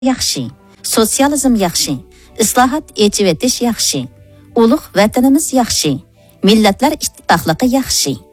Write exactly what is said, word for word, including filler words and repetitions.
yaxshi, sotsializm yaxshi, islohot echib etish yaxshi, ulug' vatanimiz yaxshi, millatlar ittifoqligi yaxshi.